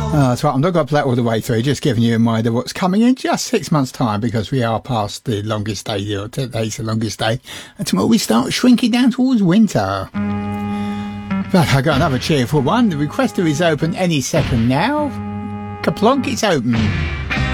That's right. I'm not going to play it all the way through, just giving you a reminder what's coming in just 6 months' time, because we are past the longest day, or today's the longest day, and tomorrow we start shrinking down towards winter. But I got another cheerful one. The requester is open any second now. Kaplonk, it's open.